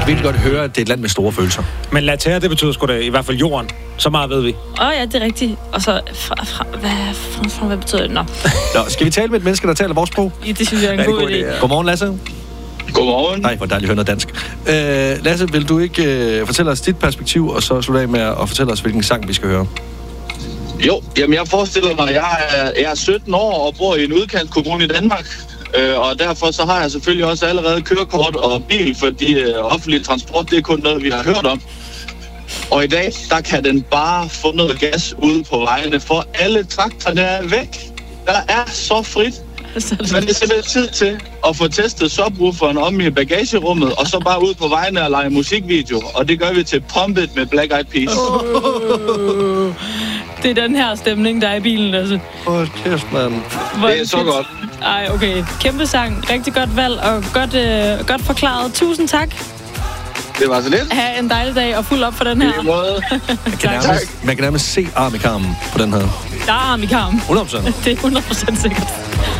virkelig godt høre, at det er et land med store følelser. Men latere, det betyder sgu da i hvert fald jorden. Så meget ved vi. Ja, det er rigtigt. Og så, hvad betyder det? Nå, skal vi tale med et menneske, der taler vores sprog? ja, det synes jeg er en god idé. Godmorgen, Lasse. Godmorgen. Nej, hvor dejligt at høre noget dansk. Lasse, vil du ikke fortælle os dit perspektiv, og så slutte af med at fortælle os, hvilken sang vi skal høre? Jo, jamen jeg forestiller mig, at jeg er 17 år og bor i en udkantskommune i Danmark. Og derfor så har jeg selvfølgelig også allerede kørekort og bil, fordi offentlig transport, det er kun noget, vi har hørt om. Og i dag, der kan den bare få noget gas ude på vejene, for alle traktorerne er væk. Der er så frit. Men det er simpelthen tid til at få testet subwooferen om i bagagerummet, og så bare ud på vejene og lege musikvideo. Og det gør vi til Pump It med Black Eyed Peas. Det er den her stemning, der er i bilen, altså. Kæft, mand. Det er så godt. Ej, okay. Kæmpe sang. Rigtig godt valg og godt forklaret. Tusind tak. Det var så lidt. Ha' en dejlig dag og fuld op for den her. Man kan nærmest se arm i karmen på den her. Der er arm i karmen. 100%. Det er 100% sikkert.